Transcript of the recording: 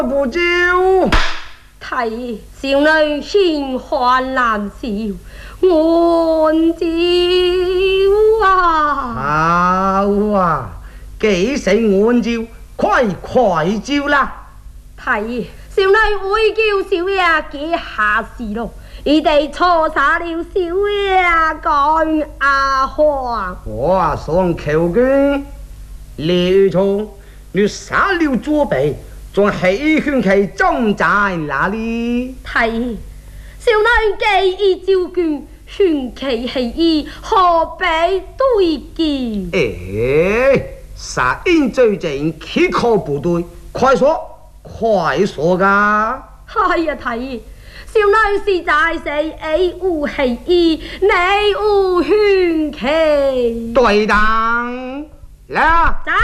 不久， 太爷，少女心欢难笑，安照啊！ 好啊，既是安照，快照啦！ 太爷，少女會叫小爺記下事咯，你哋錯殺了小爺講阿黃。 我想求君，李聰，你殺了左臂，仲喜歡其中在哪裏？ 太爺，少女既已召眷，傳其喜意，何必對叫？ 殺人罪證，豈可不對？快說噶！ 哎呀，太爺，少女是在死，你無喜意，你無勸其。 對當，來啊！